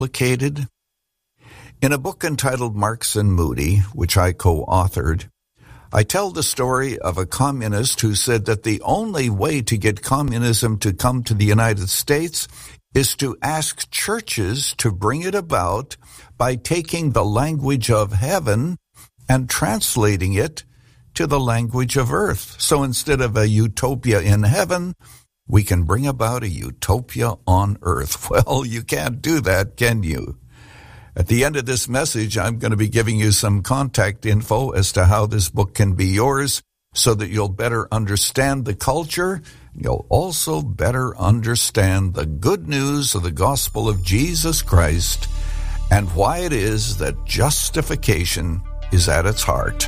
complicated? In a book entitled Marx and Moody, which I co-authored, I tell the story of a communist who said that the only way to get communism to come to the United States is to ask churches to bring it about by taking the language of heaven and translating it to the language of earth. So instead of a utopia in heaven, we can bring about a utopia on earth. Well, you can't do that, can you? At the end of this message, I'm going to be giving you some contact info as to how this book can be yours so that you'll better understand the culture. You'll also better understand the good news of the gospel of Jesus Christ and why it is that justification is at its heart.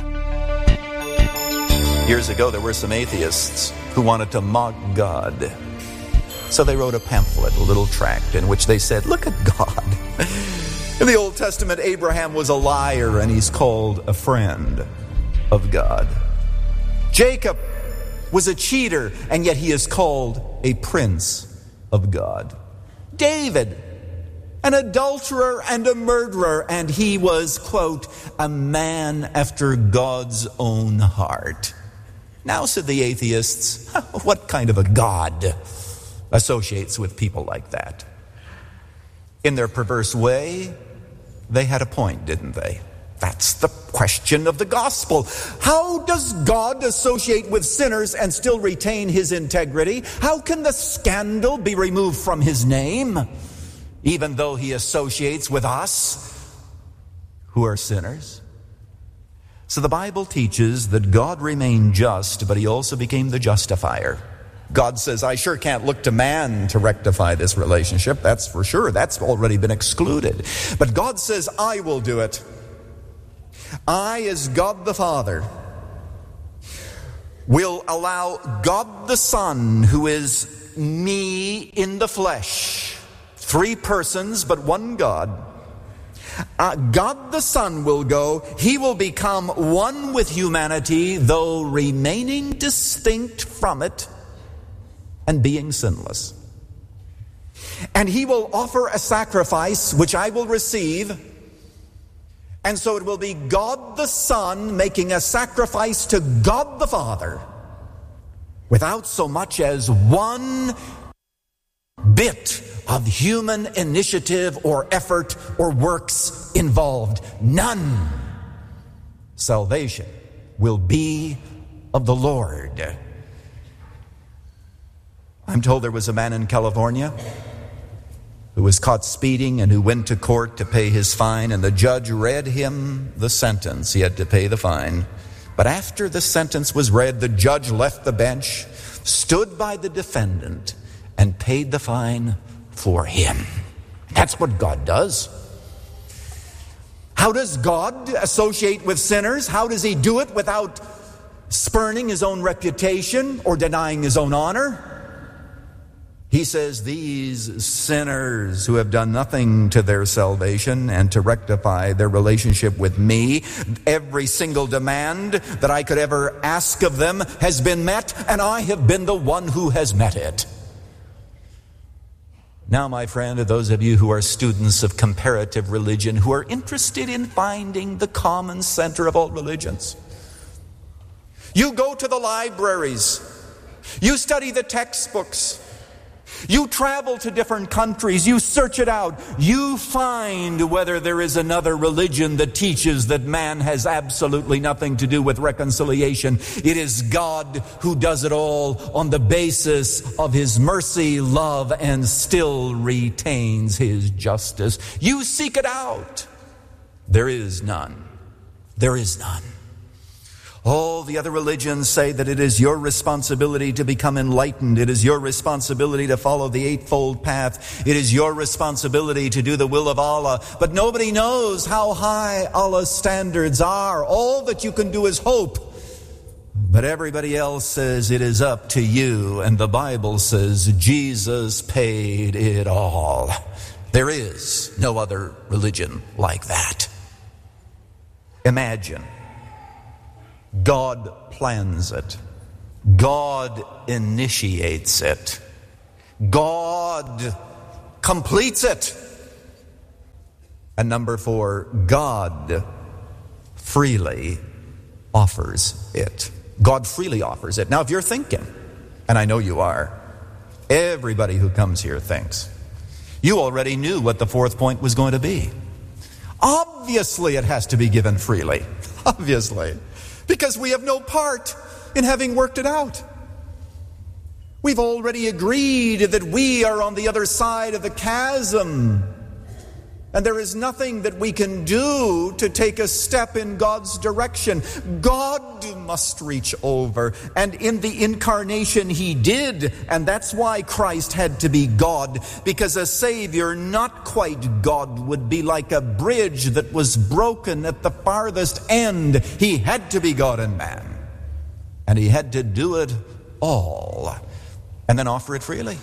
Years ago, there were some atheists who wanted to mock God. So they wrote a pamphlet, a little tract, in which they said, look at God. In the Old Testament, Abraham was a liar, and he's called a friend of God. Jacob was a cheater, and yet he is called a prince of God. David, an adulterer and a murderer, and he was, quote, a man after God's own heart. Now, said the atheists, what kind of a God associates with people like that? In their perverse way, they had a point, didn't they? That's the question of the gospel. How does God associate with sinners and still retain his integrity? How can the scandal be removed from his name, even though he associates with us who are sinners? So the Bible teaches that God remained just, but he also became the justifier. God says, I sure can't look to man to rectify this relationship. That's for sure. That's already been excluded. But God says, I will do it. I, as God the Father, will allow God the Son, who is me in the flesh, three persons but one God. God the Son will go. He will become one with humanity, though remaining distinct from it and being sinless. And he will offer a sacrifice which I will receive. And so it will be God the Son making a sacrifice to God the Father without so much as one bit of human initiative or effort or works involved. None. Salvation will be of the Lord. I'm told there was a man in California who was caught speeding and who went to court to pay his fine, and the judge read him the sentence. He had to pay the fine. But after the sentence was read, the judge left the bench, stood by the defendant, and paid the fine for him. That's what God does. How does God associate with sinners? How does he do it without spurning his own reputation or denying his own honor? He says, these sinners who have done nothing to their salvation and to rectify their relationship with me, every single demand that I could ever ask of them has been met, and I have been the one who has met it. Now, my friend, to those of you who are students of comparative religion, who are interested in finding the common center of all religions, you go to the libraries, you study the textbooks, you travel to different countries, you search it out, you find whether there is another religion that teaches that man has absolutely nothing to do with reconciliation. It is God who does it all on the basis of his mercy, love, and still retains his justice. You seek it out. There is none. There is none. All the other religions say that it is your responsibility to become enlightened. It is your responsibility to follow the eightfold path. It is your responsibility to do the will of Allah. But nobody knows how high Allah's standards are. All that you can do is hope. But everybody else says it is up to you. And the Bible says Jesus paid it all. There is no other religion like that. Imagine. God plans it. God initiates it. God completes it. And number 4, God freely offers it. God freely offers it. Now, if you're thinking, and I know you are, everybody who comes here thinks, you already knew what the 4th point was going to be. Obviously, it has to be given freely. Obviously. Because we have no part in having worked it out. We've already agreed that we are on the other side of the chasm. And there is nothing that we can do to take a step in God's direction. God must reach over. And in the incarnation, He did. And that's why Christ had to be God. Because a Savior, not quite God, would be like a bridge that was broken at the farthest end. He had to be God and man. And He had to do it all. And then offer it freely.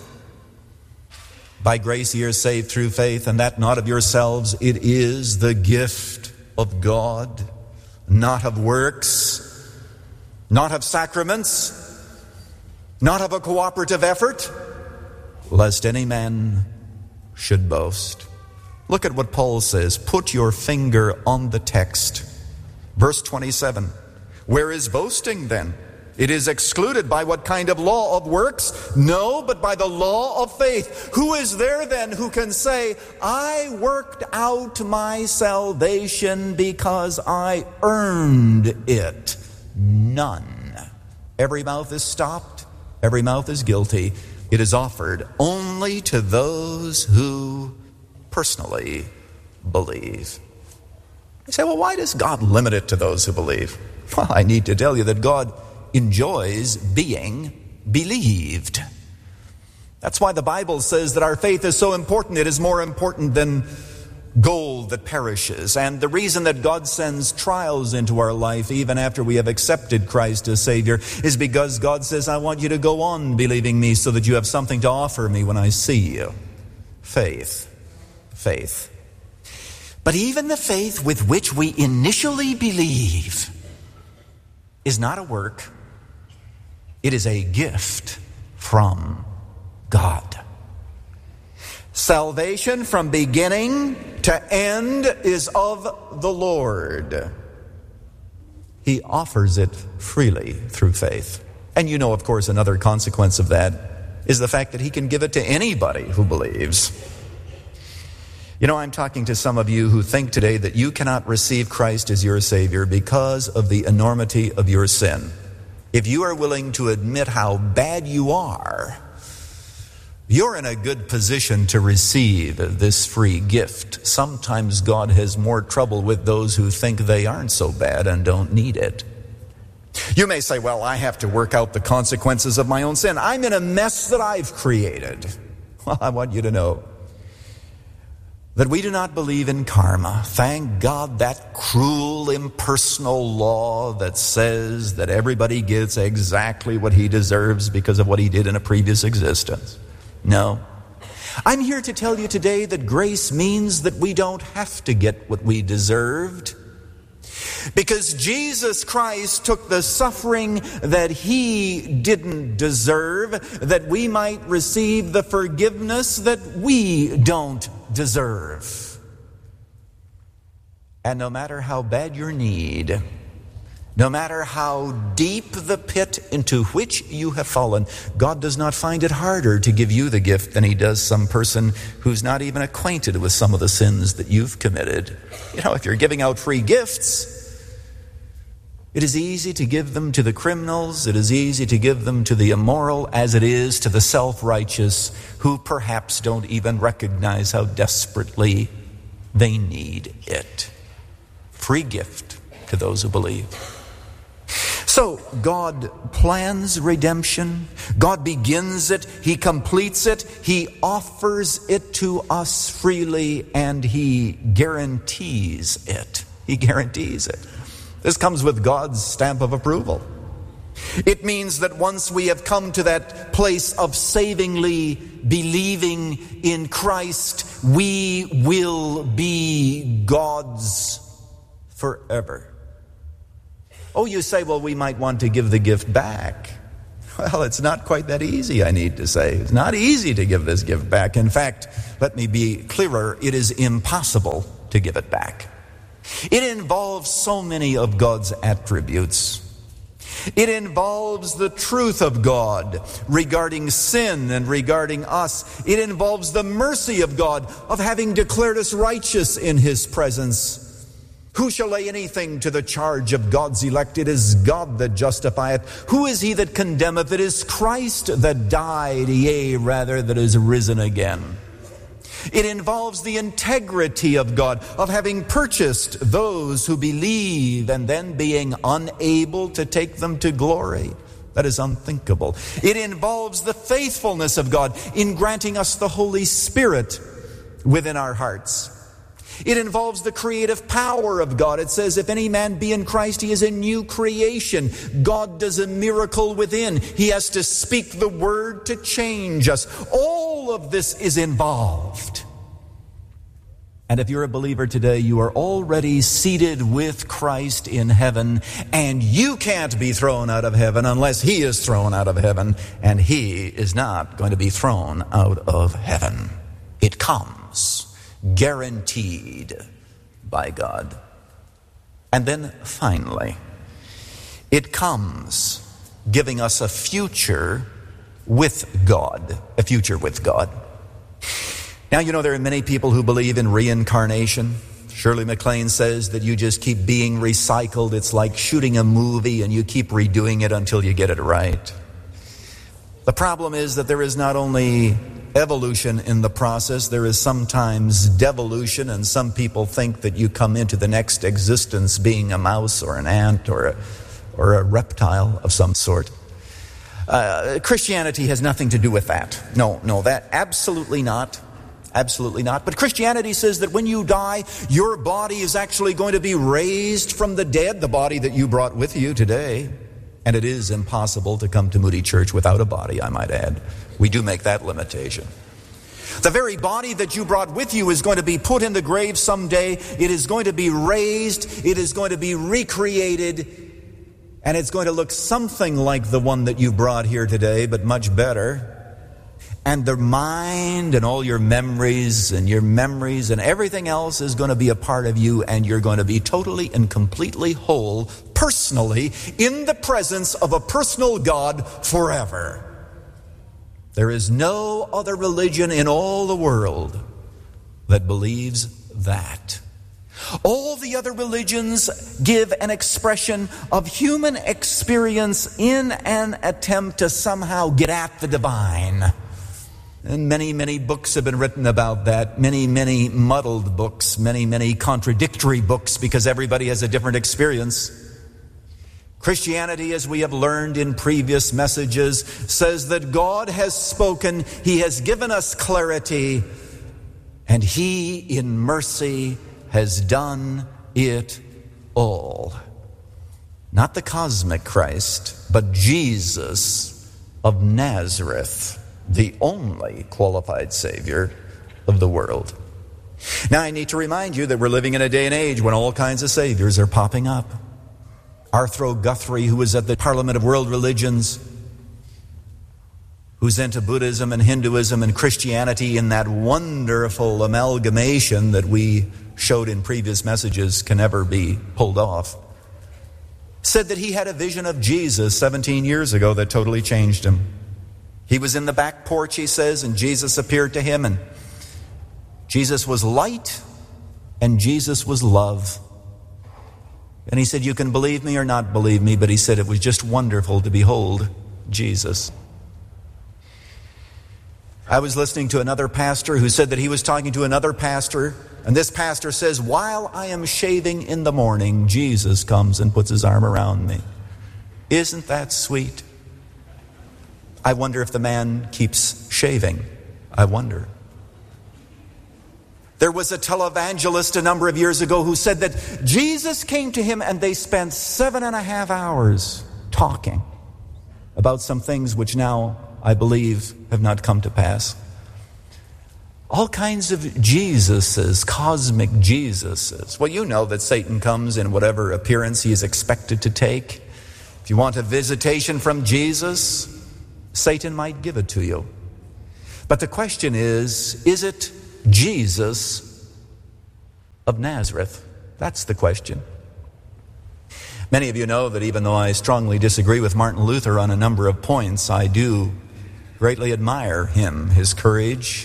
By grace ye are saved through faith, and that not of yourselves. It is the gift of God, not of works, not of sacraments, not of a cooperative effort, lest any man should boast. Look at what Paul says. Put your finger on the text. Verse 27. Where is boasting then? It is excluded by what kind of law of works? No, but by the law of faith. Who is there then who can say, I worked out my salvation because I earned it? None. Every mouth is stopped. Every mouth is guilty. It is offered only to those who personally believe. You say, well, why does God limit it to those who believe? Well, I need to tell you that God enjoys being believed. That's why the Bible says that our faith is so important. It is more important than gold that perishes. And the reason that God sends trials into our life, even after we have accepted Christ as Savior, is because God says, I want you to go on believing me so that you have something to offer me when I see you. Faith. Faith. But even the faith with which we initially believe is not a work. It is a gift from God. Salvation from beginning to end is of the Lord. He offers it freely through faith. And you know, of course, another consequence of that is the fact that He can give it to anybody who believes. You know, I'm talking to some of you who think today that you cannot receive Christ as your Savior because of the enormity of your sin. If you are willing to admit how bad you are, you're in a good position to receive this free gift. Sometimes God has more trouble with those who think they aren't so bad and don't need it. You may say, well, I have to work out the consequences of my own sin. I'm in a mess that I've created. Well, I want you to know that we do not believe in karma. Thank God, that cruel, impersonal law that says that everybody gets exactly what he deserves because of what he did in a previous existence. No. I'm here to tell you today that grace means that we don't have to get what we deserved, because Jesus Christ took the suffering that He didn't deserve, that we might receive the forgiveness that we don't deserve. And no matter how bad your need, no matter how deep the pit into which you have fallen, God does not find it harder to give you the gift than He does some person who's not even acquainted with some of the sins that you've committed. You know, if you're giving out free gifts, it is easy to give them to the criminals, it is easy to give them to the immoral, as it is to the self-righteous who perhaps don't even recognize how desperately they need it. Free gift to those who believe. So God plans redemption. God begins it. He completes it. He offers it to us freely, and He guarantees it. He guarantees it. This comes with God's stamp of approval. It means that once we have come to that place of savingly believing in Christ, we will be God's forever. Oh, you say, well, we might want to give the gift back. Well, it's not quite that easy, I need to say. It's not easy to give this gift back. In fact, let me be clearer, it is impossible to give it back. It involves so many of God's attributes. It involves the truth of God regarding sin and regarding us. It involves the mercy of God of having declared us righteous in His presence. Who shall lay anything to the charge of God's elect? It is God that justifieth. Who is he that condemneth? It is Christ that died, yea, rather, that is risen again. It involves the integrity of God, of having purchased those who believe and then being unable to take them to glory. That is unthinkable. It involves the faithfulness of God in granting us the Holy Spirit within our hearts. It involves the creative power of God. It says, if any man be in Christ, he is a new creation. God does a miracle within. He has to speak the word to change us. All of this is involved. And if you're a believer today, you are already seated with Christ in heaven, and you can't be thrown out of heaven unless he is thrown out of heaven, and he is not going to be thrown out of heaven. It comes. Guaranteed by God. And then finally, it comes giving us a future with God. A future with God. Now, you know, there are many people who believe in reincarnation. Shirley MacLaine says that you just keep being recycled. It's like shooting a movie and you keep redoing it until you get it right. The problem is that there is not only evolution in the process, there is sometimes devolution, and some people think that you come into the next existence being a mouse or an ant or a reptile of some sort. Christianity has nothing to do with that. No, that absolutely not. Absolutely not. But Christianity says that when you die, your body is actually going to be raised from the dead, the body that you brought with you today. And it is impossible to come to Moody Church without a body, I might add. We do make that limitation. The very body that you brought with you is going to be put in the grave someday. It is going to be raised. It is going to be recreated. And it's going to look something like the one that you brought here today, but much better. And the mind and all your memories and everything else is going to be a part of you, and you're going to be totally and completely whole, personally, in the presence of a personal God forever. There is no other religion in all the world that believes that. All the other religions give an expression of human experience in an attempt to somehow get at the divine. And many, many books have been written about that. Many, many muddled books. Many, many contradictory books, because everybody has a different experience. Christianity, as we have learned in previous messages, says that God has spoken. He has given us clarity. And He, in mercy, has done it all. Not the cosmic Christ, but Jesus of Nazareth, the only qualified Savior of the world. Now, I need to remind you that we're living in a day and age when all kinds of saviors are popping up. Arthur Guthrie, who was at the Parliament of World Religions, who's into Buddhism and Hinduism and Christianity in that wonderful amalgamation that we showed in previous messages can never be pulled off, said that he had a vision of Jesus 17 years ago that totally changed him. He was in the back porch, he says, and Jesus appeared to him, and Jesus was light, and Jesus was love. And he said, you can believe me or not believe me, but he said it was just wonderful to behold Jesus. I was listening to another pastor who said that he was talking to another pastor, and this pastor says, while I am shaving in the morning, Jesus comes and puts his arm around me. Isn't that sweet? I wonder if the man keeps shaving. I wonder. There was a televangelist a number of years ago who said that Jesus came to him and they spent 7.5 hours talking about some things which now, I believe, have not come to pass. All kinds of Jesuses, cosmic Jesuses. Well, you know that Satan comes in whatever appearance he is expected to take. If you want a visitation from Jesus, Satan might give it to you. But the question is it Jesus of Nazareth? That's the question. Many of you know that even though I strongly disagree with Martin Luther on a number of points, I do greatly admire him, his courage,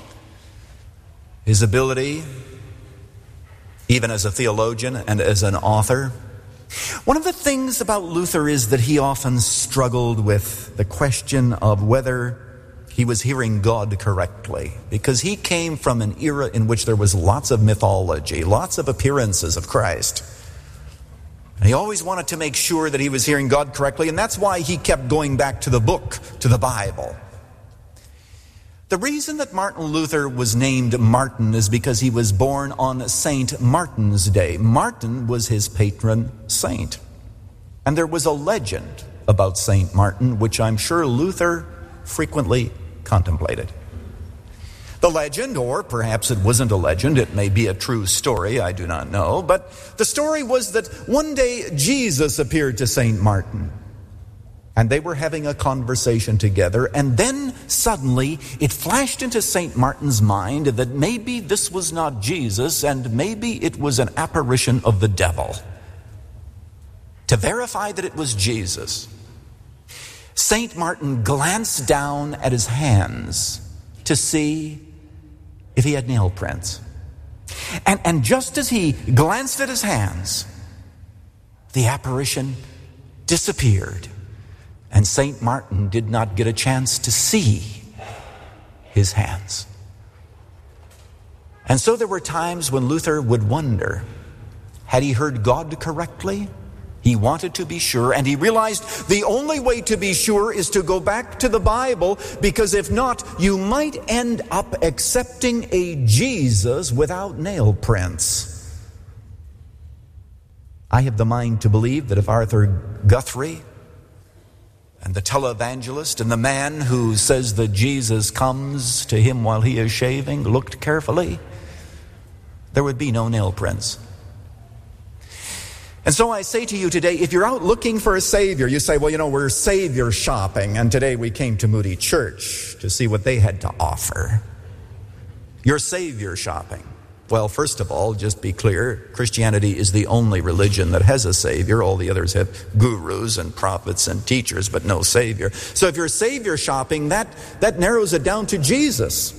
his ability, even as a theologian and as an author. One of the things about Luther is that he often struggled with the question of whether he was hearing God correctly, because he came from an era in which there was lots of mythology, lots of appearances of Christ. And he always wanted to make sure that he was hearing God correctly, and that's why he kept going back to the book, to the Bible. The reason that Martin Luther was named Martin is because he was born on St. Martin's Day. Martin was his patron saint. And there was a legend about St. Martin, which I'm sure Luther frequently contemplated. The legend, or perhaps it wasn't a legend, it may be a true story, I do not know, but the story was that one day Jesus appeared to St. Martin, and they were having a conversation together, and then suddenly it flashed into St. Martin's mind that maybe this was not Jesus, and maybe it was an apparition of the devil. To verify that it was Jesus, St. Martin glanced down at his hands to see if he had nail prints. And just as he glanced at his hands, the apparition disappeared. And St. Martin did not get a chance to see his hands. And so there were times when Luther would wonder, had he heard God correctly? He wanted to be sure, and he realized the only way to be sure is to go back to the Bible, because if not, you might end up accepting a Jesus without nail prints. I have the mind to believe that if Arthur Guthrie and the televangelist and the man who says that Jesus comes to him while he is shaving looked carefully, there would be no nail prints. And so I say to you today, if you're out looking for a Savior, you say, well, we're Savior shopping, and today we came to Moody Church to see what they had to offer. You're Savior shopping. Well, first of all, just be clear, Christianity is the only religion that has a Savior. All the others have gurus and prophets and teachers, but no Savior. So if you're Savior shopping, that narrows it down to Jesus.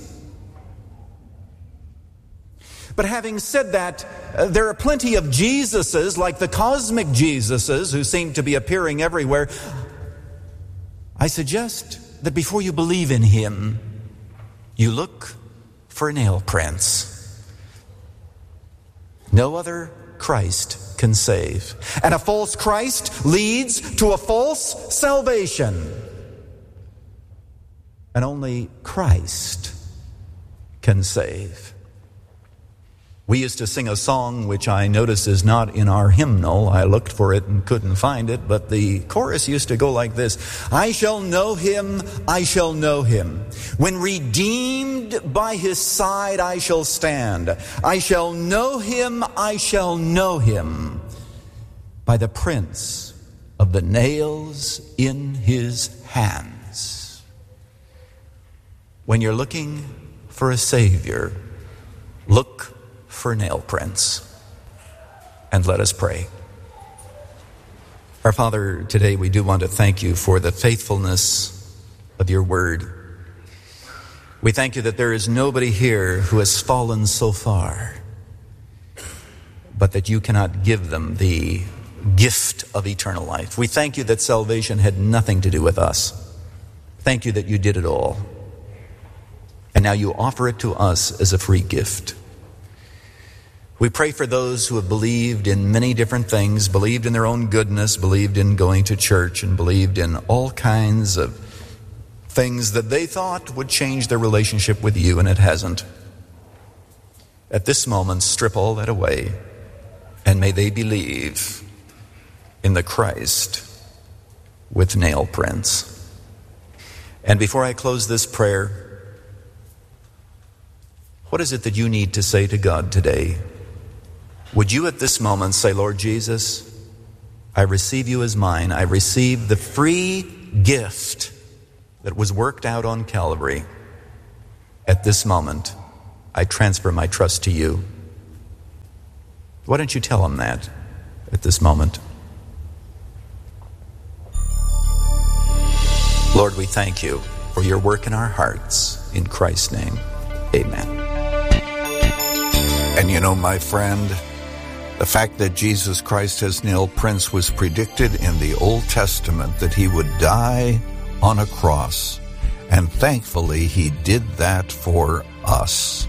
But having said that, there are plenty of Jesuses, like the cosmic Jesuses, who seem to be appearing everywhere. I suggest that before you believe in him, you look for nail prints. No other Christ can save. And a false Christ leads to a false salvation. And only Christ can save. We used to sing a song which I notice is not in our hymnal. I looked for it and couldn't find it, but the chorus used to go like this. I shall know him, I shall know him. When redeemed by his side I shall stand. I shall know him, I shall know him. By the prints of the nails in his hands. When you're looking for a Savior, look for nail prints. And let us pray. Our Father, today we do want to thank you for the faithfulness of your word. We thank you that there is nobody here who has fallen so far, but that you cannot give them the gift of eternal life. We thank you that salvation had nothing to do with us. Thank you that you did it all. And now you offer it to us as a free gift. We pray for those who have believed in many different things, believed in their own goodness, believed in going to church, and believed in all kinds of things that they thought would change their relationship with you, and it hasn't. At this moment, strip all that away, and may they believe in the Christ with nail prints. And before I close this prayer, what is it that you need to say to God today? Would you at this moment say, Lord Jesus, I receive you as mine. I receive the free gift that was worked out on Calvary. At this moment, I transfer my trust to you. Why don't you tell him that at this moment? Lord, we thank you for your work in our hearts. In Christ's name, amen. And you know, my friend, the fact that Jesus Christ as nail prints was predicted in the Old Testament, that he would die on a cross. And thankfully, he did that for us.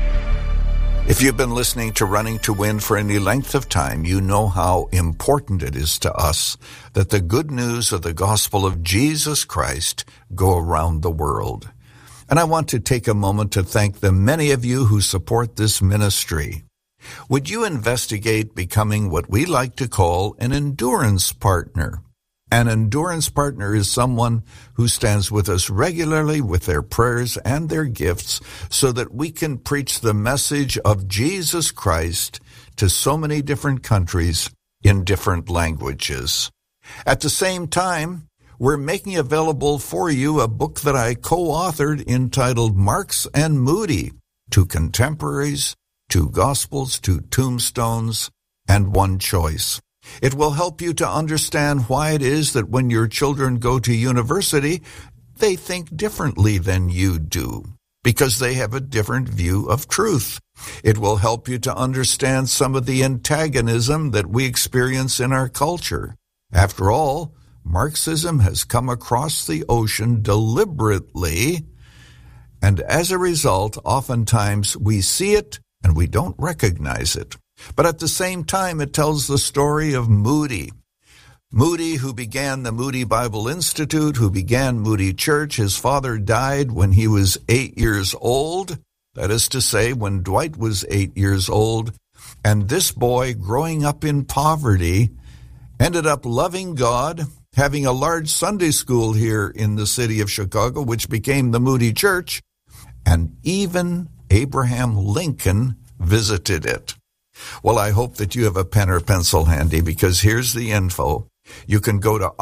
If you've been listening to Running to Win for any length of time, you know how important it is to us that the good news of the gospel of Jesus Christ go around the world. And I want to take a moment to thank the many of you who support this ministry. Would you investigate becoming what we like to call an endurance partner? An endurance partner is someone who stands with us regularly with their prayers and their gifts so that we can preach the message of Jesus Christ to so many different countries in different languages. At the same time, we're making available for you a book that I co-authored entitled Marks and Moody, Two Contemporaries, Two Gospels, Two Tombstones, and One Choice. It will help you to understand why it is that when your children go to university, they think differently than you do, because they have a different view of truth. It will help you to understand some of the antagonism that we experience in our culture. After all, Marxism has come across the ocean deliberately, and as a result, oftentimes we see it and we don't recognize it. But at the same time, it tells the story of Moody. Moody, who began the Moody Bible Institute, who began Moody Church. His father died when he was 8 years old. That is to say, when Dwight was 8 years old. And this boy, growing up in poverty, ended up loving God, having a large Sunday school here in the city of Chicago, which became the Moody Church. And even Abraham Lincoln visited it. Well, I hope that you have a pen or pencil handy, because here's the info. You can go to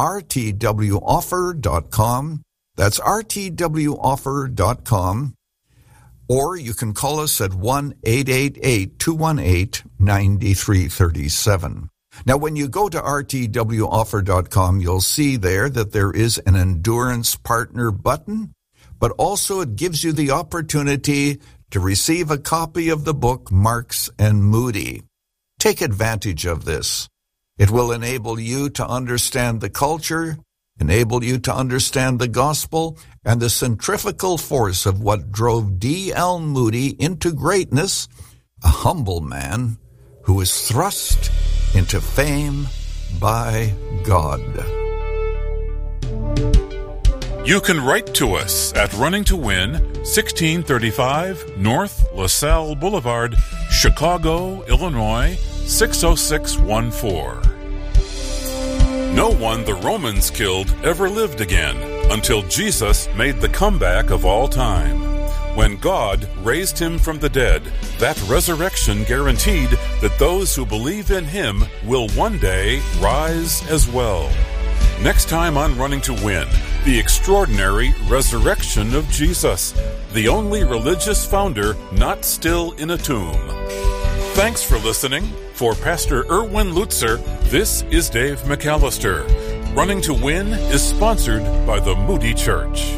rtwoffer.com. That's rtwoffer.com. Or you can call us at 1-888-218-9337. Now, when you go to rtwoffer.com, you'll see there that there is an endurance partner button, but also it gives you the opportunity to receive a copy of the book Marks and Moody. Take advantage of this. It will enable you to understand the culture, enable you to understand the gospel, and the centrifugal force of what drove D.L. Moody into greatness, a humble man who was thrust into fame by God. You can write to us at Running to Win, 1635 North LaSalle Boulevard, Chicago, Illinois, 60614. No one the Romans killed ever lived again until Jesus made the comeback of all time. When God raised him from the dead, that resurrection guaranteed that those who believe in him will one day rise as well. Next time on Running to Win, the extraordinary resurrection of Jesus, the only religious founder not still in a tomb. Thanks for listening. For Pastor Erwin Lutzer, this is Dave McAllister. Running to Win is sponsored by the Moody Church.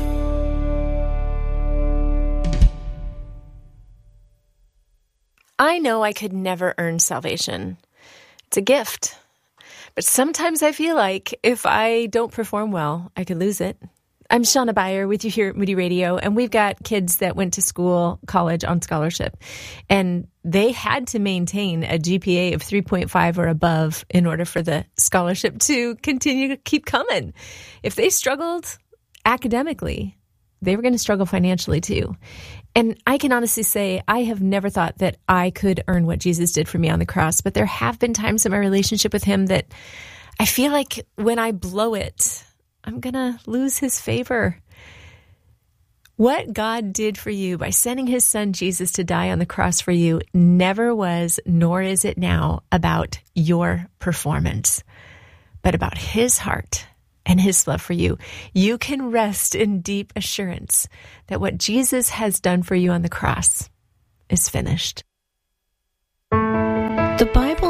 I know I could never earn salvation. It's a gift. But sometimes I feel like if I don't perform well, I could lose it. I'm Shauna Beyer with you here at Moody Radio, and we've got kids that went to school, college on scholarship, and they had to maintain a GPA of 3.5 or above in order for the scholarship to continue to keep coming. If they struggled academically, they were going to struggle financially too. And I can honestly say I have never thought that I could earn what Jesus did for me on the cross, but there have been times in my relationship with him that I feel like when I blow it, I'm going to lose his favor. What God did for you by sending his son Jesus to die on the cross for you never was, nor is it now, about your performance, but about his heart and his love for you. You can rest in deep assurance that what Jesus has done for you on the cross is finished. The Bible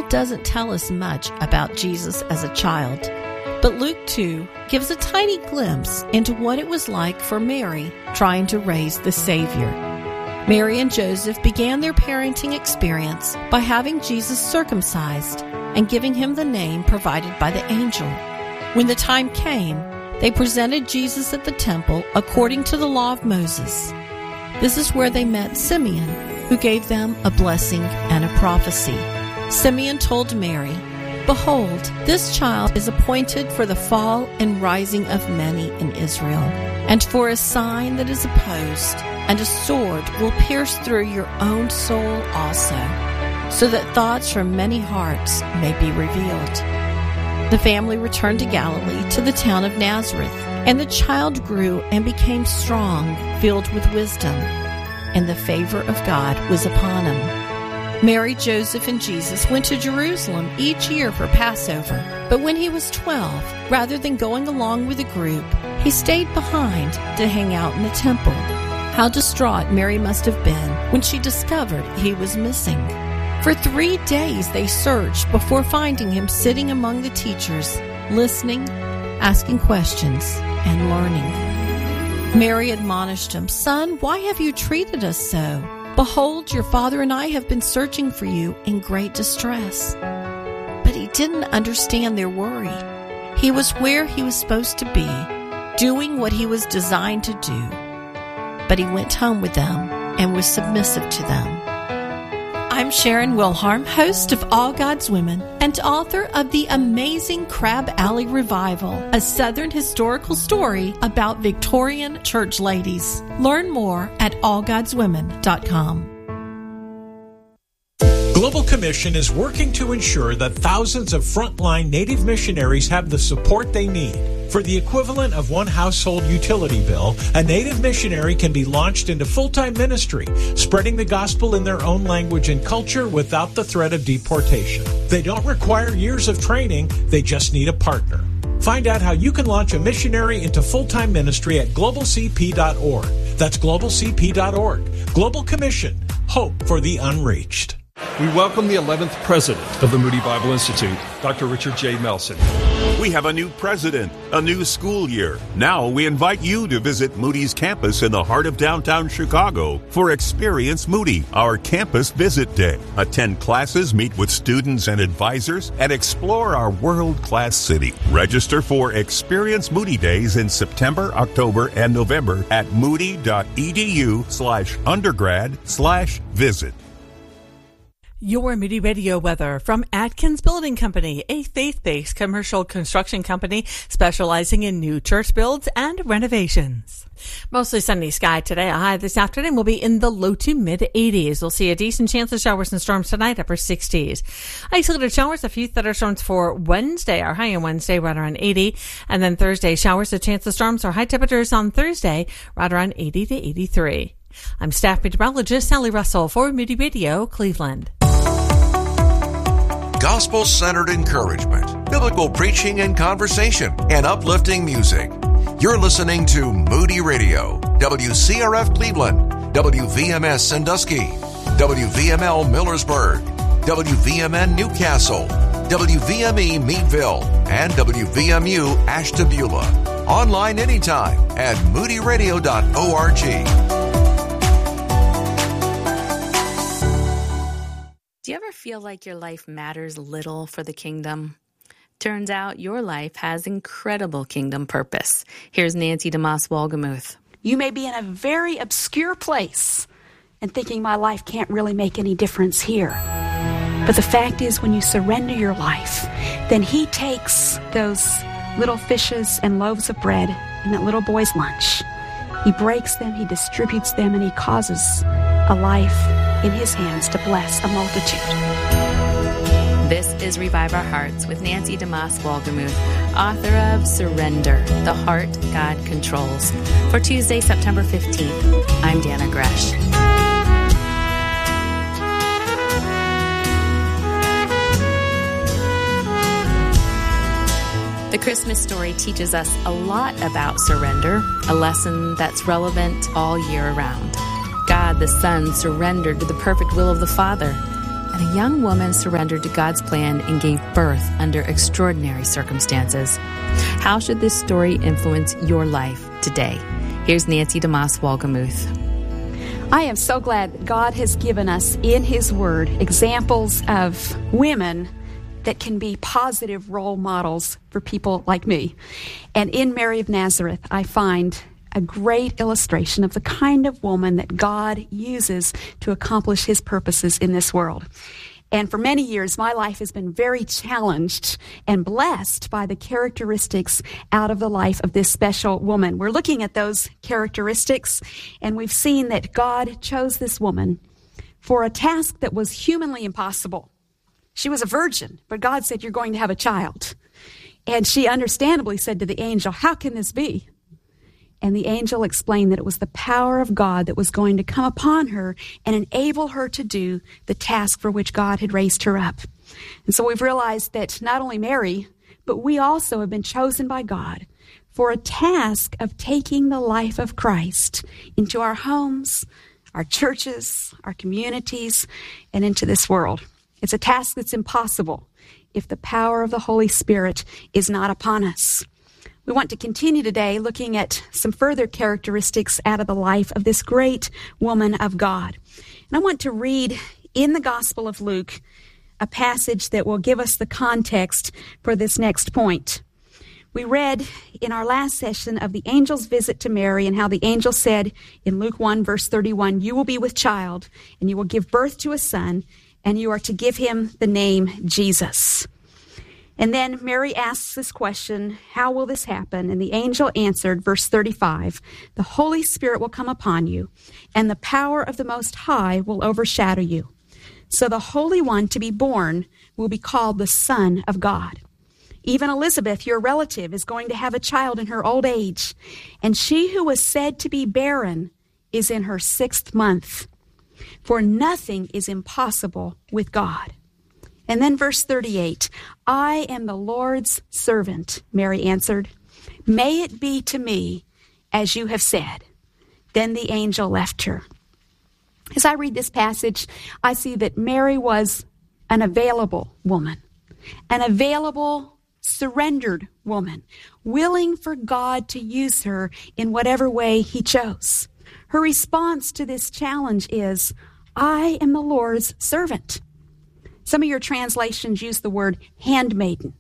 doesn't tell us much about Jesus as a child, but Luke 2 gives a tiny glimpse into what it was like for Mary trying to raise the Savior. Mary and Joseph began their parenting experience by having Jesus circumcised and giving him the name provided by the angel. When the time came, they presented Jesus at the temple according to the law of Moses. This is where they met Simeon, who gave them a blessing and a prophecy. Simeon told Mary, "Behold, this child is appointed for the fall and rising of many in Israel, and for a sign that is opposed, and a sword will pierce through your own soul also, so that thoughts from many hearts may be revealed." The family returned to Galilee, to the town of Nazareth, and the child grew and became strong, filled with wisdom, and the favor of God was upon him. Mary, Joseph, and Jesus went to Jerusalem each year for Passover, but when he was 12, rather than going along with the group, he stayed behind to hang out in the temple. How distraught Mary must have been when she discovered he was missing. For 3 days they searched before finding him sitting among the teachers, listening, asking questions, and learning. Mary admonished him, "Son, why have you treated us so? Behold, your father and I have been searching for you in great distress." But he didn't understand their worry. He was where he was supposed to be, doing what he was designed to do. But he went home with them and was submissive to them. I'm Sharon Wilharm, host of All God's Women and author of the amazing Crab Alley Revival, a Southern historical story about Victorian church ladies. Learn more at allgodswomen.com. Global Commission is working to ensure that thousands of frontline Native missionaries have the support they need. For the equivalent of one household utility bill, a Native missionary can be launched into full-time ministry, spreading the gospel in their own language and culture without the threat of deportation. They don't require years of training, they just need a partner. Find out how you can launch a missionary into full-time ministry at globalcp.org. That's globalcp.org. Global Commission. Hope for the unreached. We welcome the 11th president of the Moody Bible Institute, Dr. Richard J. Melson. We have a new president, a new school year. Now we invite you to visit Moody's campus in the heart of downtown Chicago for Experience Moody, our campus visit day. Attend classes, meet with students and advisors, and explore our world-class city. Register for Experience Moody Days in September, October, and November at moody.edu/undergrad/visit. Your Moody Radio weather from Atkins Building Company, a faith-based commercial construction company specializing in new church builds and renovations. Mostly sunny sky today. A high this afternoon will be in the low to mid-80s. We'll see a decent chance of showers and storms tonight, upper 60s. Isolated showers, a few thunderstorms for Wednesday. Our high on Wednesday right around 80. And then Thursday, showers, a chance of storms or high temperatures on Thursday right around 80 to 83. I'm staff meteorologist Sally Russell for Moody Radio, Cleveland. Gospel-centered encouragement, biblical preaching and conversation, and uplifting music. You're listening to Moody Radio, WCRF Cleveland, WVMS Sandusky, WVML Millersburg, WVMN Newcastle, WVME Meadville, and WVMU Ashtabula. Online anytime at moodyradio.org. Do you ever feel like your life matters little for the kingdom? Turns out your life has incredible kingdom purpose. Here's Nancy DeMoss Wolgemuth. You may be in a very obscure place and thinking my life can't really make any difference here. But the fact is, when you surrender your life, then He takes those little fishes and loaves of bread in that little boy's lunch. He breaks them, He distributes them, and He causes a life in His hands to bless a multitude. This is Revive Our Hearts with Nancy DeMoss Wolgemuth, author of Surrender, The Heart God Controls. For Tuesday, September 15th, I'm Dana Gresh. The Christmas story teaches us a lot about surrender, a lesson that's relevant all year round. God the Son surrendered to the perfect will of the Father, and a young woman surrendered to God's plan and gave birth under extraordinary circumstances. How should this story influence your life today? Here's Nancy DeMoss Wolgemuth. I am so glad that God has given us in His Word examples of women that can be positive role models for people like me. And in Mary of Nazareth, I find a great illustration of the kind of woman that God uses to accomplish His purposes in this world. And for many years, my life has been very challenged and blessed by the characteristics out of the life of this special woman. We're looking at those characteristics, and we've seen that God chose this woman for a task that was humanly impossible. She was a virgin, but God said, "You're going to have a child." And she understandably said to the angel, "How can this be?" And the angel explained that it was the power of God that was going to come upon her and enable her to do the task for which God had raised her up. And so we've realized that not only Mary, but we also have been chosen by God for a task of taking the life of Christ into our homes, our churches, our communities, and into this world. It's a task that's impossible if the power of the Holy Spirit is not upon us. We want to continue today looking at some further characteristics out of the life of this great woman of God. And I want to read in the Gospel of Luke a passage that will give us the context for this next point. We read in our last session of the angel's visit to Mary and how the angel said in Luke 1, verse 31, "You will be with child, and you will give birth to a son, and you are to give him the name Jesus." And then Mary asks this question, "How will this happen?" And the angel answered, verse 35, "The Holy Spirit will come upon you, and the power of the Most High will overshadow you. So the Holy One to be born will be called the Son of God. Even Elizabeth, your relative, is going to have a child in her old age, and she who was said to be barren is in her 6th month. For nothing is impossible with God." And then verse 38, "I am the Lord's servant," Mary answered. "May it be to me as you have said." Then the angel left her. As I read this passage, I see that Mary was an available woman, an available, surrendered woman, willing for God to use her in whatever way He chose. Her response to this challenge is, "I am the Lord's servant." Some of your translations use the word handmaiden.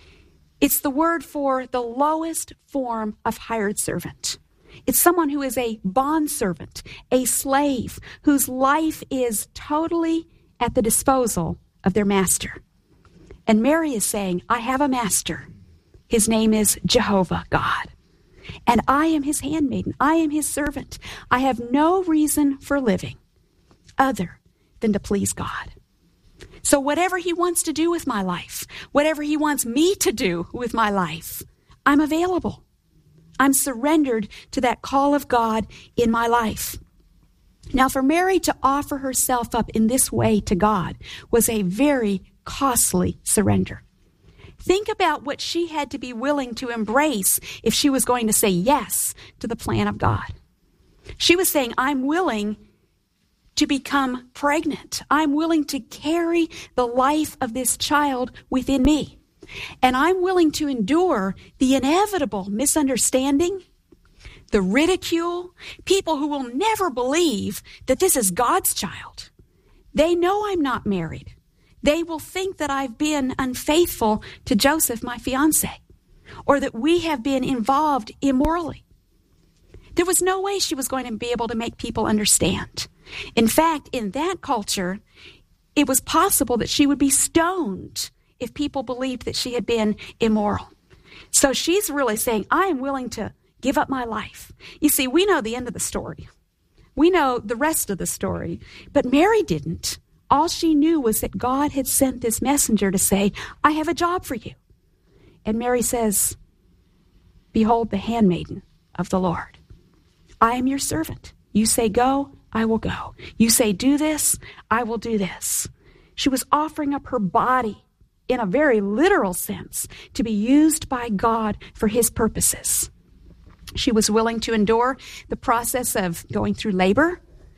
It's the word for the lowest form of hired servant. It's someone who is a bondservant, a slave, whose life is totally at the disposal of their master. And Mary is saying, "I have a master. His name is Jehovah God. And I am His handmaiden. I am His servant. I have no reason for living other than to please God. So whatever He wants to do with my life, whatever He wants me to do with my life, I'm available. I'm surrendered to that call of God in my life." Now, for Mary to offer herself up in this way to God was a very costly surrender. Think about what she had to be willing to embrace if she was going to say yes to the plan of God. She was saying, "I'm willing to become pregnant. I'm willing to carry the life of this child within me. And I'm willing to endure the inevitable misunderstanding, the ridicule, people who will never believe that this is God's child. They know I'm not married. They will think that I've been unfaithful to Joseph, my fiancé, or that we have been involved immorally." There was no way she was going to be able to make people understand. In fact, in that culture, it was possible that she would be stoned if people believed that she had been immoral. So she's really saying, "I am willing to give up my life." You see, we know the end of the story. We know the rest of the story. But Mary didn't. All she knew was that God had sent this messenger to say, "I have a job for you." And Mary says, "Behold the handmaiden of the Lord. I am your servant. You say go, I will go. You say do this, I will do this." She was offering up her body in a very literal sense to be used by God for His purposes. She was willing to endure the process of going through labor,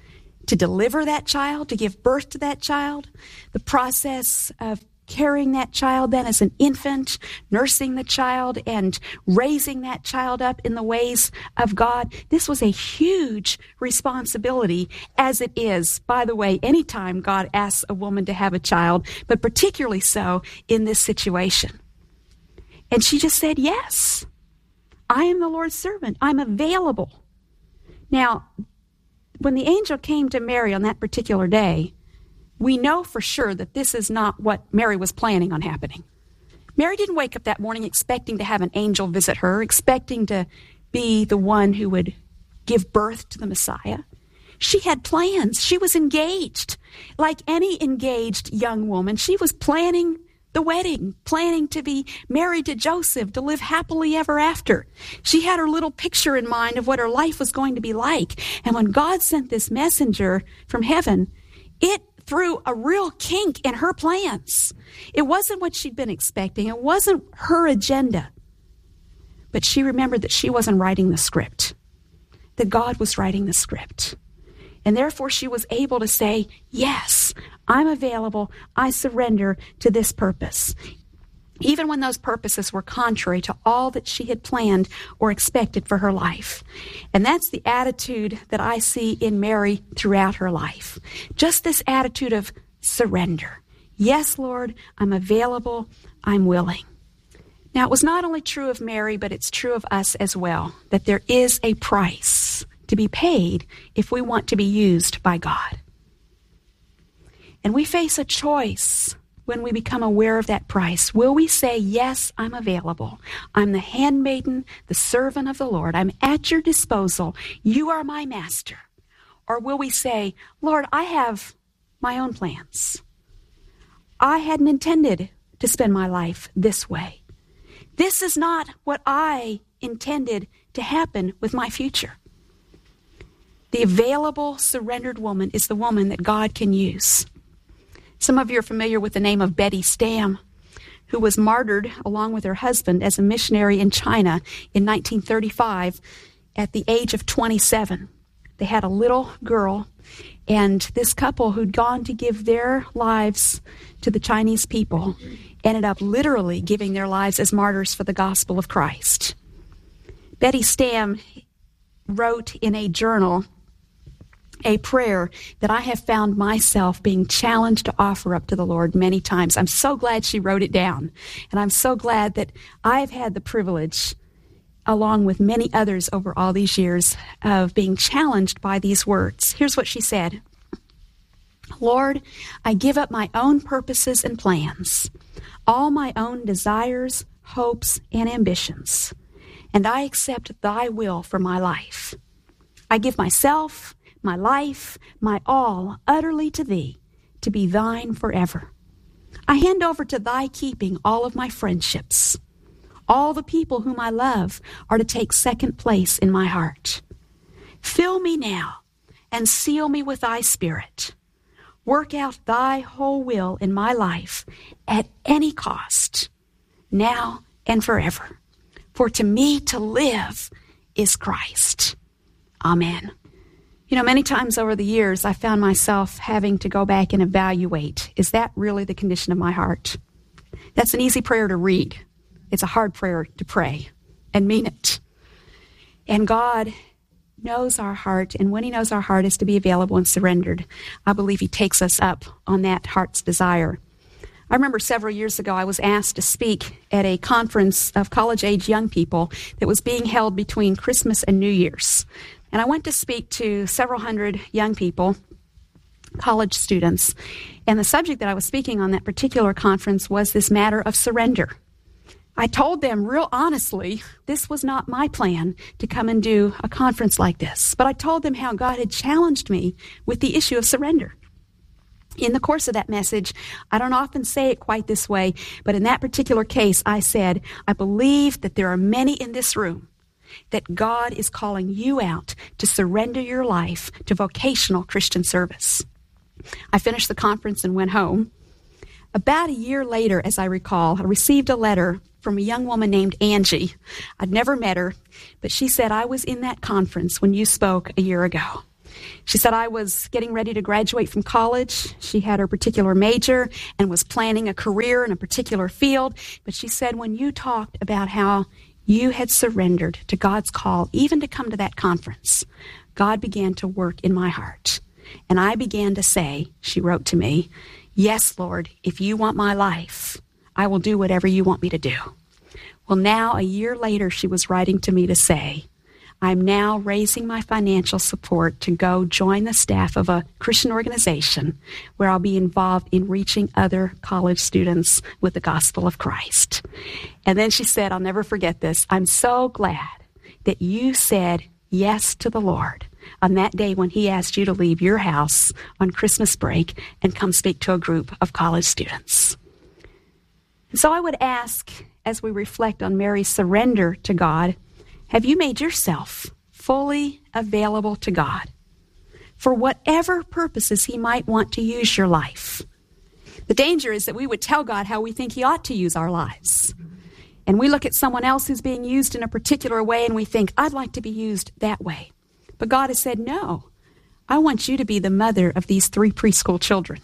to deliver that child, to give birth to that child, the process of carrying that child then as an infant, nursing the child and raising that child up in the ways of God. This was a huge responsibility, as it is, by the way, anytime God asks a woman to have a child, but particularly so in this situation. And she just said, yes, I am the Lord's servant. I'm available. Now, when the angel came to Mary on that particular day, we know for sure that this is not what Mary was planning on happening. Mary didn't wake up that morning expecting to have an angel visit her, expecting to be the one who would give birth to the Messiah. She had plans. She was engaged. Like any engaged young woman, she was planning the wedding, planning to be married to Joseph, to live happily ever after. She had her little picture in mind of what her life was going to be like. And when God sent this messenger from heaven, it threw a real kink in her plans. It wasn't what she'd been expecting. It wasn't her agenda. But she remembered that she wasn't writing the script, that God was writing the script. And therefore she was able to say, yes, I'm available. I surrender to this purpose. Even when those purposes were contrary to all that she had planned or expected for her life. And that's the attitude that I see in Mary throughout her life. Just this attitude of surrender. Yes, Lord, I'm available. I'm willing. Now, it was not only true of Mary, but it's true of us as well, that there is a price to be paid if we want to be used by God. And we face a choice when we become aware of that price. Will we say, yes, I'm available. I'm the handmaiden, the servant of the Lord. I'm at your disposal. You are my master. Or will we say, Lord, I have my own plans. I hadn't intended to spend my life this way. This is not what I intended to happen with my future. The available, surrendered woman is the woman that God can use. Some of you are familiar with the name of Betty Stam, who was martyred along with her husband as a missionary in China in 1935 at the age of 27. They had a little girl, and this couple who'd gone to give their lives to the Chinese people ended up literally giving their lives as martyrs for the gospel of Christ. Betty Stam wrote in a journal a prayer that I have found myself being challenged to offer up to the Lord many times. I'm so glad she wrote it down. And I'm so glad that I've had the privilege, along with many others over all these years, of being challenged by these words. Here's what she said. Lord, I give up my own purposes and plans, all my own desires, hopes, and ambitions, and I accept thy will for my life. I give myself, my life, my all, utterly to thee, to be thine forever. I hand over to thy keeping all of my friendships. All the people whom I love are to take second place in my heart. Fill me now and seal me with thy Spirit. Work out thy whole will in my life at any cost, now and forever. For to me to live is Christ. Amen. You know, many times over the years, I found myself having to go back and evaluate, is that really the condition of my heart? That's an easy prayer to read. It's a hard prayer to pray and mean it. And God knows our heart, and when he knows our heart is to be available and surrendered, I believe he takes us up on that heart's desire. I remember several years ago I was asked to speak at a conference of college-age young people that was being held between Christmas and New Year's. And I went to speak to several hundred young people, college students, and the subject that I was speaking on that particular conference was this matter of surrender. I told them real honestly, this was not my plan to come and do a conference like this, but I told them how God had challenged me with the issue of surrender. In the course of that message, I don't often say it quite this way, but in that particular case, I said, I believe that there are many in this room that God is calling you out to surrender your life to vocational Christian service. I finished the conference and went home. About a year later, as I recall, I received a letter from a young woman named Angie. I'd never met her, but she said, I was in that conference when you spoke a year ago. She said, I was getting ready to graduate from college. She had her particular major and was planning a career in a particular field. But she said, when you talked about how you had surrendered to God's call, even to come to that conference, God began to work in my heart. And I began to say, she wrote to me, yes, Lord, if you want my life, I will do whatever you want me to do. Well, now, a year later, she was writing to me to say, I'm now raising my financial support to go join the staff of a Christian organization where I'll be involved in reaching other college students with the gospel of Christ. And then she said, I'll never forget this, I'm so glad that you said yes to the Lord on that day when he asked you to leave your house on Christmas break and come speak to a group of college students. And so I would ask, as we reflect on Mary's surrender to God, have you made yourself fully available to God for whatever purposes he might want to use your life? The danger is that we would tell God how we think he ought to use our lives. And we look at someone else who's being used in a particular way and we think, I'd like to be used that way. But God has said, no, I want you to be the mother of these 3 preschool children.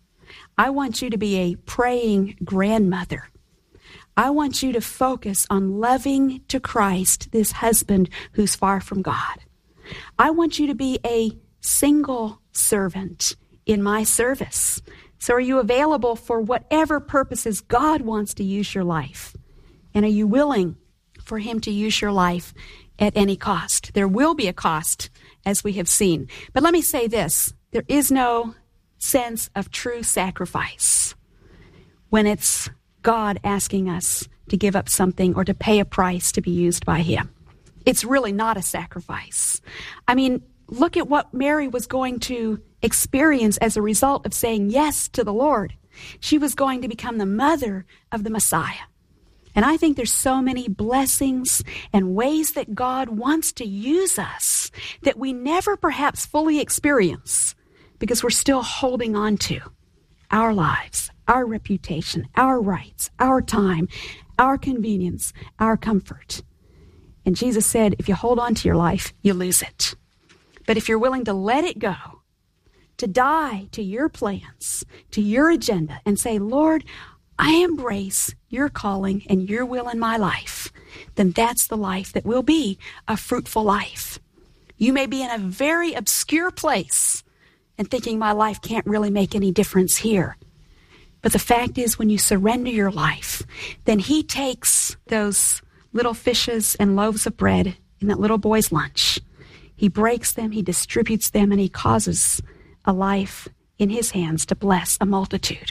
I want you to be a praying grandmother. I want you to focus on loving to Christ this husband who's far from God. I want you to be a single servant in my service. So are you available for whatever purposes God wants to use your life? And are you willing for him to use your life at any cost? There will be a cost, as we have seen. But let me say this, there is no sense of true sacrifice when it's God asking us to give up something or to pay a price to be used by him. It's really not a sacrifice. I mean, look at what Mary was going to experience as a result of saying yes to the Lord. She was going to become the mother of the Messiah. And I think there's so many blessings and ways that God wants to use us that we never perhaps fully experience because we're still holding on to our lives, our reputation, our rights, our time, our convenience, our comfort. And Jesus said, if you hold on to your life, you lose it. But if you're willing to let it go, to die to your plans, to your agenda, and say, Lord, I embrace your calling and your will in my life, then that's the life that will be a fruitful life. You may be in a very obscure place and thinking my life can't really make any difference here. But the fact is, when you surrender your life, then he takes those little fishes and loaves of bread in that little boy's lunch. He breaks them, he distributes them, and he causes a life in his hands to bless a multitude.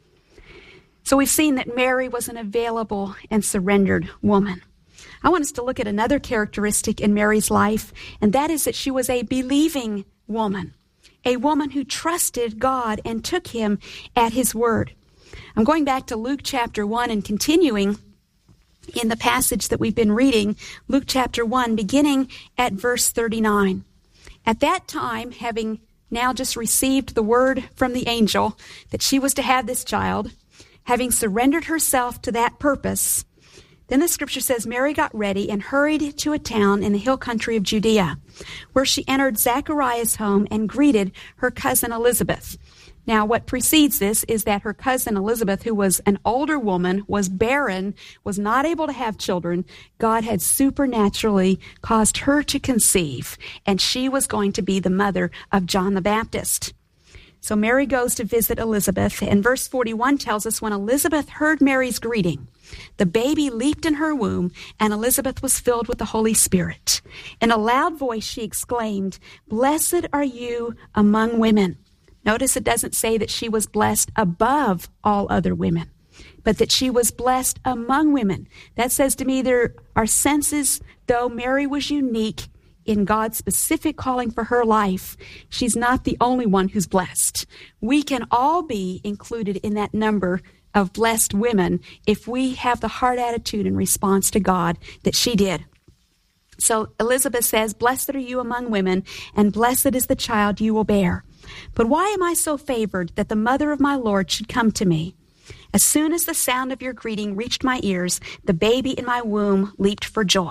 So we've seen that Mary was an available and surrendered woman. I want us to look at another characteristic in Mary's life, and that is that she was a believing woman, a woman who trusted God and took him at his word. I'm going back to Luke chapter 1 and continuing in the passage that we've been reading, Luke chapter 1, beginning at verse 39. At that time, having now just received the word from the angel that she was to have this child, having surrendered herself to that purpose, then the scripture says Mary got ready and hurried to a town in the hill country of Judea, where she entered Zachariah's home and greeted her cousin Elizabeth. Now, what precedes this is that her cousin Elizabeth, who was an older woman, was barren, was not able to have children. God had supernaturally caused her to conceive, and she was going to be the mother of John the Baptist. So Mary goes to visit Elizabeth, and verse 41 tells us when Elizabeth heard Mary's greeting, the baby leaped in her womb, and Elizabeth was filled with the Holy Spirit. In a loud voice she exclaimed, "Blessed are you among women." Notice it doesn't say that she was blessed above all other women, but that she was blessed among women. That says to me there are senses, though Mary was unique in God's specific calling for her life, she's not the only one who's blessed. We can all be included in that number of blessed women if we have the heart attitude in response to God that she did. So Elizabeth says, "Blessed are you among women, and blessed is the child you will bear. But why am I so favored that the mother of my Lord should come to me? As soon as the sound of your greeting reached my ears, the baby in my womb leaped for joy.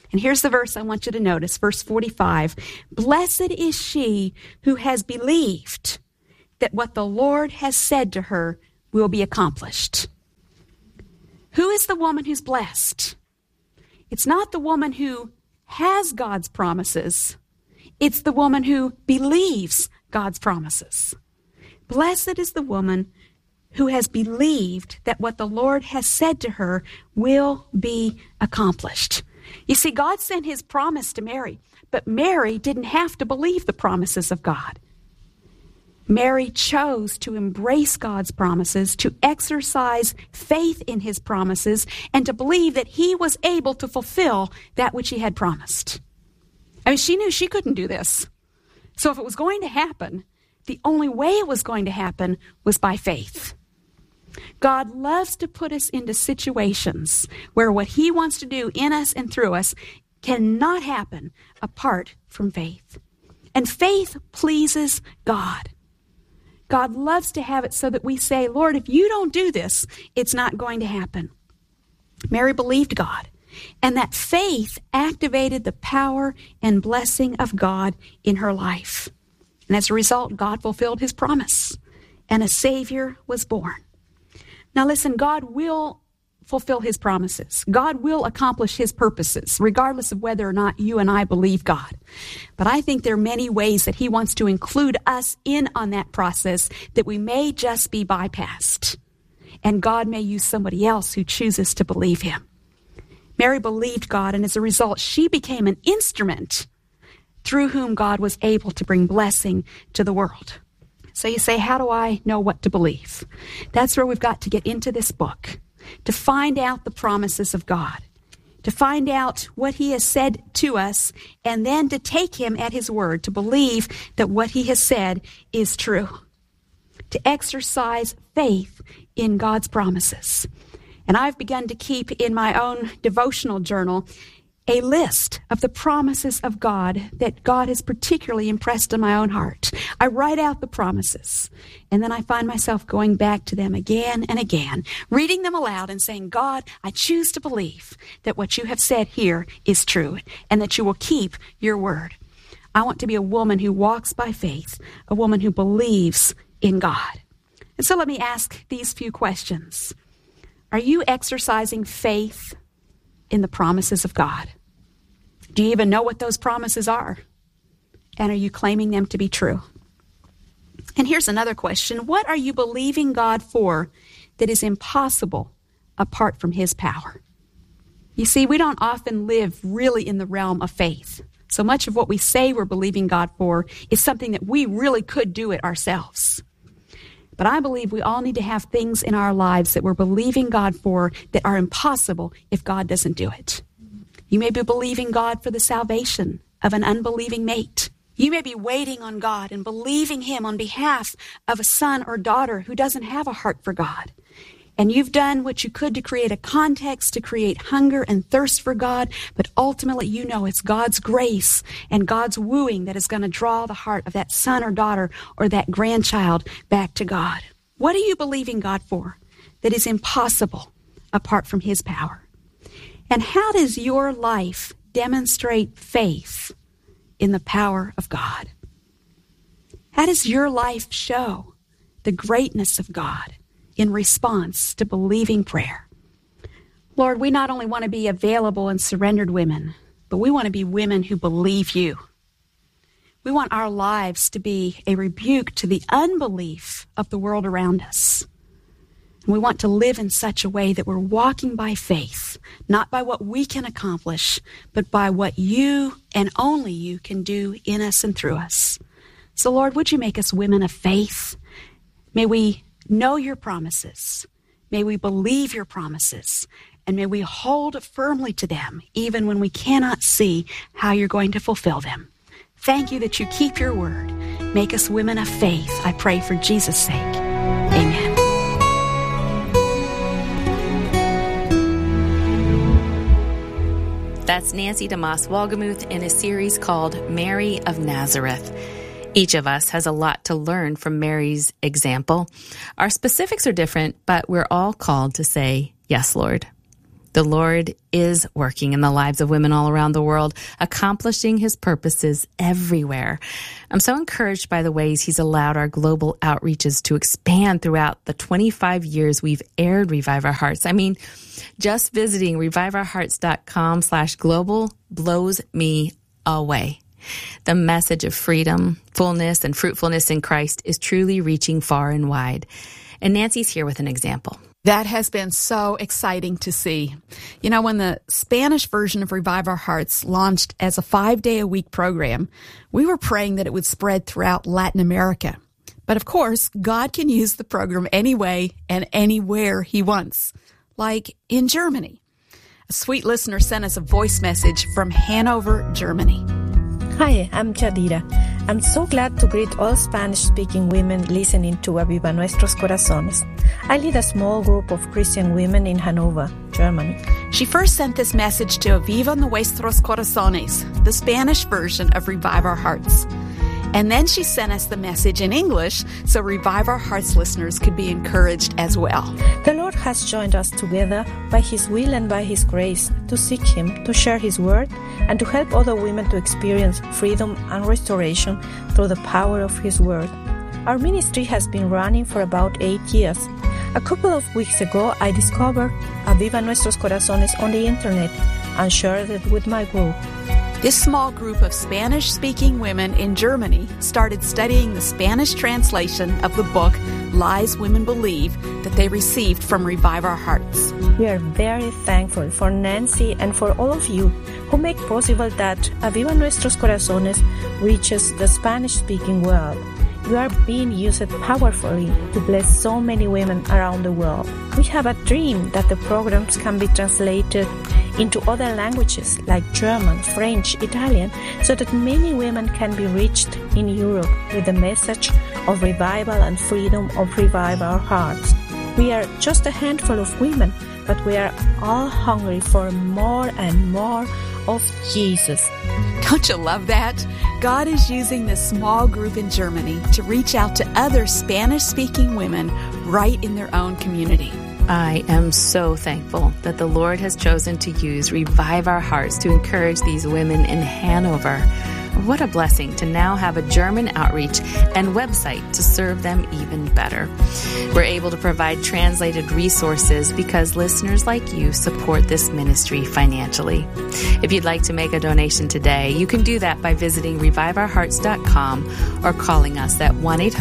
And here's the verse I want you to notice, verse 45. Blessed is she who has believed that what the Lord has said to her will be accomplished. Who is the woman who's blessed? It's not the woman who has God's promises. It's the woman who believes God's promises. Blessed is the woman who has believed that what the Lord has said to her will be accomplished. You see, God sent his promise to Mary, but Mary didn't have to believe the promises of God. Mary chose to embrace God's promises, to exercise faith in his promises, and to believe that he was able to fulfill that which he had promised. I mean, she knew she couldn't do this. So if it was going to happen, the only way it was going to happen was by faith. God loves to put us into situations where what he wants to do in us and through us cannot happen apart from faith. And faith pleases God. God loves to have it so that we say, Lord, if you don't do this, it's not going to happen. Mary believed God, and that faith activated the power and blessing of God in her life. And as a result, God fulfilled his promise, and a Savior was born. Now listen, God will fulfill his promises. God will accomplish his purposes, regardless of whether or not you and I believe God. But I think there are many ways that he wants to include us in on that process that we may just be bypassed. And God may use somebody else who chooses to believe him. Mary believed God, and as a result, she became an instrument through whom God was able to bring blessing to the world. So you say, how do I know what to believe? That's where we've got to get into this book, to find out the promises of God, to find out what he has said to us, and then to take him at his word, to believe that what he has said is true, to exercise faith in God's promises. And I've begun to keep in my own devotional journal a list of the promises of God that God has particularly impressed on my own heart. I write out the promises, and then I find myself going back to them again and again, reading them aloud and saying, God, I choose to believe that what you have said here is true and that you will keep your word. I want to be a woman who walks by faith, a woman who believes in God. And so let me ask these few questions. Are you exercising faith in the promises of God? Do you even know what those promises are? And are you claiming them to be true? And here's another question. What are you believing God for that is impossible apart from his power? You see, we don't often live really in the realm of faith. So much of what we say we're believing God for is something that we really could do it ourselves. But I believe we all need to have things in our lives that we're believing God for that are impossible if God doesn't do it. You may be believing God for the salvation of an unbelieving mate. You may be waiting on God and believing him on behalf of a son or daughter who doesn't have a heart for God. And you've done what you could to create a context, to create hunger and thirst for God, but ultimately you know it's God's grace and God's wooing that is going to draw the heart of that son or daughter or that grandchild back to God. What are you believing God for that is impossible apart from his power? And how does your life demonstrate faith in the power of God? How does your life show the greatness of God in response to believing prayer? Lord, we not only want to be available and surrendered women, but we want to be women who believe you. We want our lives to be a rebuke to the unbelief of the world around us. And we want to live in such a way that we're walking by faith, not by what we can accomplish, but by what you and only you can do in us and through us. So, Lord, would you make us women of faith? May we know your promises. May we believe your promises. And may we hold firmly to them, even when we cannot see how you're going to fulfill them. Thank you that you keep your word. Make us women of faith, I pray for Jesus' sake. Amen. That's Nancy DeMoss Wolgemuth in a series called Mary of Nazareth. Each of us has a lot to learn from Mary's example. Our specifics are different, but we're all called to say, yes, Lord. The Lord is working in the lives of women all around the world, accomplishing his purposes everywhere. I'm so encouraged by the ways he's allowed our global outreaches to expand throughout the 25 years we've aired Revive Our Hearts. I mean, just visiting reviveourhearts.com/global blows me away. The message of freedom, fullness, and fruitfulness in Christ is truly reaching far and wide. And Nancy's here with an example. That has been so exciting to see. You know, when the Spanish version of Revive Our Hearts launched as a 5-day-a-week program, we were praying that it would spread throughout Latin America. But of course, God can use the program anyway and anywhere he wants, like in Germany. A sweet listener sent us a voice message from Hanover, Germany. Hi, I'm Jadira. I'm so glad to greet all Spanish-speaking women listening to Aviva Nuestros Corazones. I lead a small group of Christian women in Hanover, Germany. She first sent this message to Aviva Nuestros Corazones, the Spanish version of Revive Our Hearts. And then she sent us the message in English so Revive Our Hearts listeners could be encouraged as well. The Lord has joined us together by His will and by His grace to seek Him, to share His word, and to help other women to experience freedom and restoration through the power of His word. Our ministry has been running for about 8 years. A couple of weeks ago, I discovered Aviva Nuestros Corazones on the internet and shared it with my group. This small group of Spanish-speaking women in Germany started studying the Spanish translation of the book Lies Women Believe that they received from Revive Our Hearts. We are very thankful for Nancy and for all of you who make possible that Aviva Nuestros Corazones reaches the Spanish-speaking world. You are being used powerfully to bless so many women around the world. We have a dream that the programs can be translated into other languages like German, French, Italian, so that many women can be reached in Europe with the message of revival and freedom of Revive Our Hearts. We are just a handful of women, but we are all hungry for more and more of Jesus. Don't you love that? God is using this small group in Germany to reach out to other Spanish-speaking women right in their own community. I am so thankful that the Lord has chosen to use Revive Our Hearts to encourage these women in Hanover. What a blessing to now have a German outreach and website to serve them even better. We're able to provide translated resources because listeners like you support this ministry financially. If you'd like to make a donation today, you can do that by visiting reviveourhearts.com or calling us at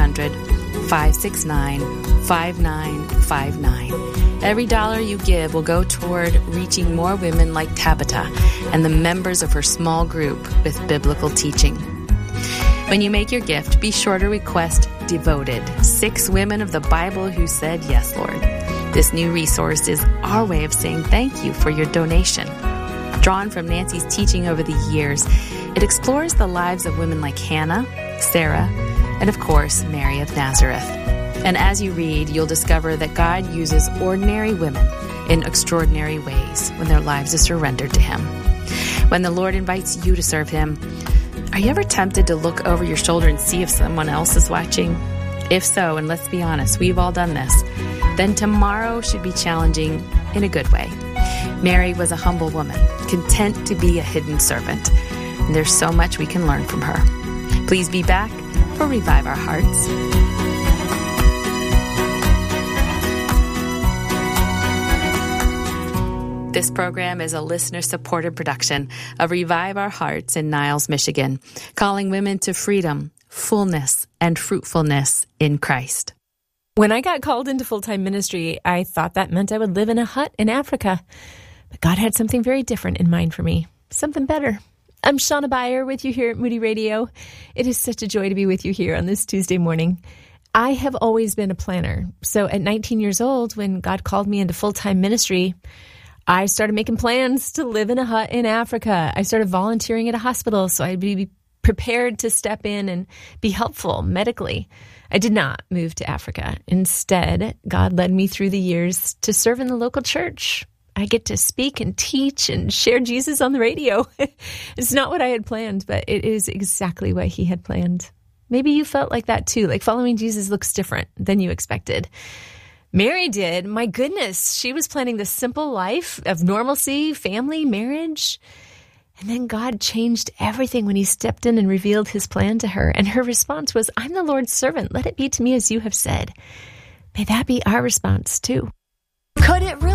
1-800-569-5959. Every dollar you give will go toward reaching more women like Tabitha and the members of her small group with biblical teaching. When you make your gift, be sure to request Devoted, 6 women of the Bible who said, "Yes, Lord." This new resource is our way of saying thank you for your donation. Drawn from Nancy's teaching over the years, it explores the lives of women like Hannah, Sarah, and of course, Mary of Nazareth. And as you read, you'll discover that God uses ordinary women in extraordinary ways when their lives are surrendered to Him. When the Lord invites you to serve Him, are you ever tempted to look over your shoulder and see if someone else is watching? If so, and let's be honest, we've all done this, then tomorrow should be challenging in a good way. Mary was a humble woman, content to be a hidden servant. And there's so much we can learn from her. Please be back for Revive Our Hearts. This program is a listener-supported production of Revive Our Hearts in Niles, Michigan, calling women to freedom, fullness, and fruitfulness in Christ. When I got called into full-time ministry, I thought that meant I would live in a hut in Africa. But God had something very different in mind for me, something better. I'm Shauna Beyer with you here at Moody Radio. It is such a joy to be with you here on this Tuesday morning. I have always been a planner. So at 19 years old, when God called me into full-time ministry, I started making plans to live in a hut in Africa. I started volunteering at a hospital so I'd be prepared to step in and be helpful medically. I did not move to Africa. Instead, God led me through the years to serve in the local church. I get to speak and teach and share Jesus on the radio. It's not what I had planned, but it is exactly what He had planned. Maybe you felt like that too, like following Jesus looks different than you expected. Mary did. My goodness, she was planning this simple life of normalcy, family, marriage. And then God changed everything when he stepped in and revealed his plan to her. And her response was, I'm the Lord's servant. Let it be to me as you have said. May that be our response too. Could it really